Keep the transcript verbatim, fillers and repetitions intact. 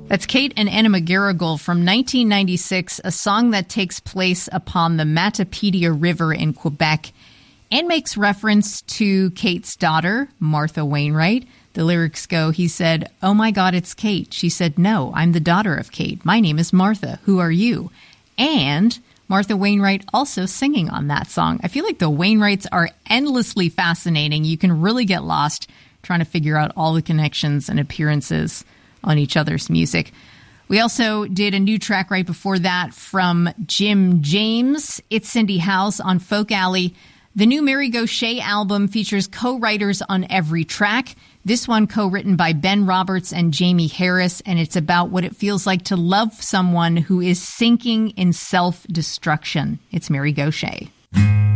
That's Kate and Anna McGarrigle from nineteen ninety-six, a song that takes place upon the Matapedia River in Quebec and makes reference to Kate's daughter, Martha Wainwright. The lyrics go, he said, "Oh my God, it's Kate." She said, "No, I'm the daughter of Kate. My name is Martha. Who are you?" And Martha Wainwright also singing on that song. I feel like the Wainwrights are endlessly fascinating. You can really get lost trying to figure out all the connections and appearances on each other's music. We also did a new track right before that from Jim James. It's Cindy House on Folk Alley. The new Mary Gauthier album features co-writers on every track. This one co-written by Ben Roberts and Jamie Harris, and it's about what it feels like to love someone who is sinking in self-destruction. It's Mary Gauthier.